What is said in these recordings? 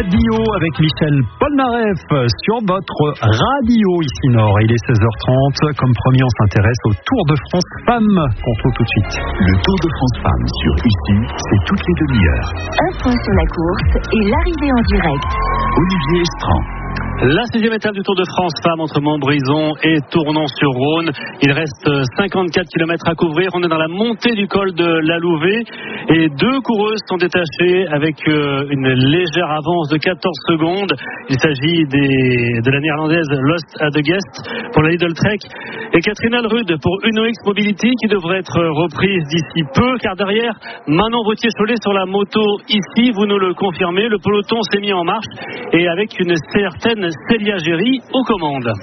Radio avec Michel Polnareff sur votre radio ici Nord. Il est 16h30. Comme promis, on s'intéresse au Tour de France Femmes. On retrouve tout de suite. Le Tour de France Femmes sur ici, c'est toutes les demi-heures. Un point sur la course et l'arrivée en direct. Olivier Estrand. La 6e étape du Tour de France Femmes entre Montbrison et Tournon-sur-Rhône. Il reste 54 km à couvrir. On est dans la montée du col de la Louvet et deux coureuses sont détachées avec une légère avance de 14 secondes. Il s'agit de la néerlandaise Lost at the Guest pour la Lidl Trek et Catherine Alrude pour UNOX Mobility qui devrait être reprise d'ici peu, car derrière Manon Vautier-Cholet sur la moto ici, vous nous le confirmez, le peloton s'est mis en marche et avec une certaine Célia Géry aux commandes.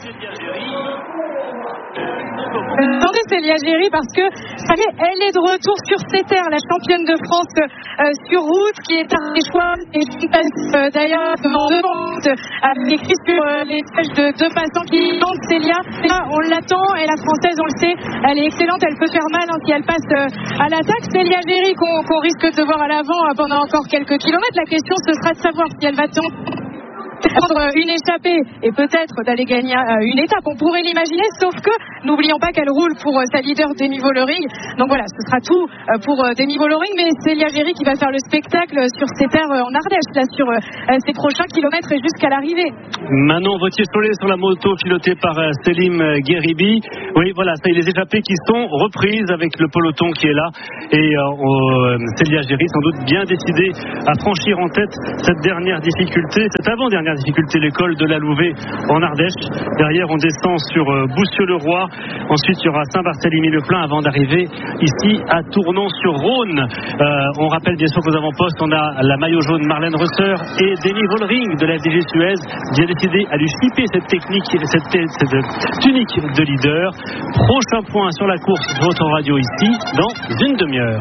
Attendez Célia Géry parce que elle est de retour sur ses terres, la championne de France sur route qui est à des choix et d'ailleurs devant écrit sur les pages de deux passants qui tentent Célia. On l'attend et la française on le sait, elle est excellente, elle peut faire mal si elle passe à l'attaque. Célia Géry qu'on risque de voir à l'avant pendant encore quelques kilomètres. La question ce sera de savoir si elle va prendre une échappée et peut-être d'aller gagner une étape, on pourrait l'imaginer, sauf que n'oublions pas qu'elle roule pour sa leader Demi Vollering, donc voilà, ce sera tout pour Demi Vollering, mais Célia Géry qui va faire le spectacle sur ses terres en Ardèche, là sur ses prochains kilomètres et jusqu'à l'arrivée. Manon Vautier-Cholet sur la moto pilotée par Selim Gueribi. Oui voilà, ça y est, les échappées qui sont reprises avec le peloton qui est là et Célia Géry sans doute bien décidée à franchir en tête cette dernière difficulté, cette avant-dernière difficulté, l'école de la Louvet en Ardèche. Derrière on descend sur Boussieu-le-Roi, ensuite il y aura Saint-Barthélemy-le-Plain avant d'arriver ici à Tournon-sur-Rhône. On rappelle bien sûr qu'aux avant-postes on a la maillot jaune Marlène Rösser et Demi Vollering de la FDJ Suez, bien décidé à lui chipper cette technique, cette tunique de leader. Prochain point sur la course, votre radio ici dans une demi-heure.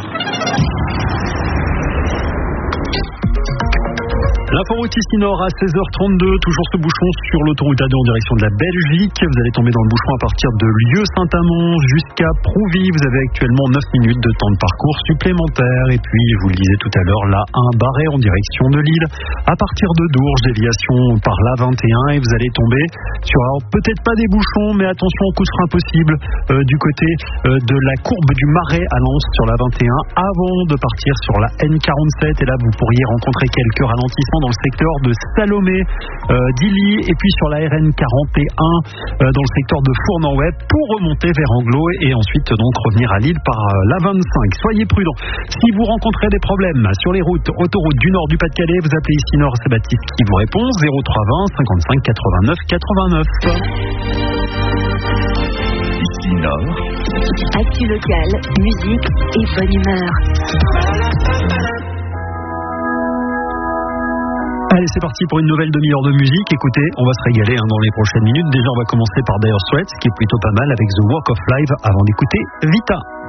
L'inforoute ici Nord à 16h32, toujours ce bouchon sur l'autoroute A2 en direction de la Belgique. Vous allez tomber dans le bouchon à partir de Lieu-Saint-Amand jusqu'à Prouvy. Vous avez actuellement 9 minutes de temps de parcours supplémentaire. Et puis, je vous le disais tout à l'heure, la 1 barrée en direction de Lille. À partir de Dourges, déviation par la 21 et vous allez tomber sur, alors, peut-être pas des bouchons, mais attention au coup de frein possible du côté de la courbe du Marais à Lens sur la 21 avant de partir sur la N47. Et là, vous pourriez rencontrer quelques ralentissements dans le secteur de Salomé, d'Illy et puis sur la RN 41 dans le secteur de Fournan-Web pour remonter vers Anglo et ensuite donc revenir à Lille par la 25. Soyez prudents. Si vous rencontrez des problèmes sur les autoroutes du nord du Pas-de-Calais, vous appelez ici Nord, c'est Baptiste qui vous répond, 0320 55 89 89. Ici Nord. Actu locale, musique et bonne humeur. Allez, c'est parti pour une nouvelle demi-heure de musique. Écoutez, on va se régaler dans les prochaines minutes. Déjà, on va commencer par Dire Straits, qui est plutôt pas mal avec The Walk of Life avant d'écouter Vita.